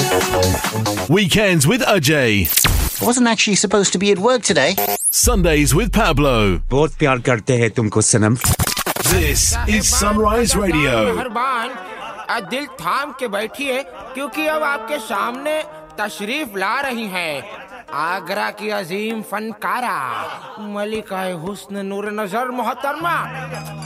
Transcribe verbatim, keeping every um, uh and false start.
Weekends with Ajay. I wasn't actually supposed to be at work today. Sundays with Pablo. बहुत प्यार करते हैं तुमको सनम. This is Sunrise Radio. मेहरबान, दिल थाम के बैठिए क्योंकि अब आपके सामने तशरीफ ला रही हैं आगरा की अजीम फनकारा मलिका हुस्न नूर नजर मोहतरमा